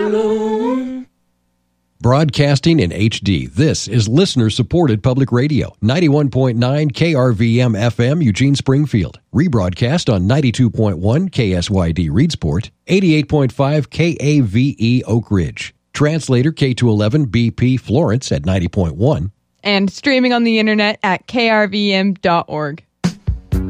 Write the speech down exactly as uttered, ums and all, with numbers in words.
Shalom. Broadcasting in H D, this is listener-supported public radio, ninety-one point nine K R V M F M, Eugene Springfield. Rebroadcast on ninety-two point one K S Y D Reedsport, eighty-eight point five K A V E Oak Ridge. Translator K two eleven B P Florence at ninety point one. And streaming on the internet at K R V M dot org.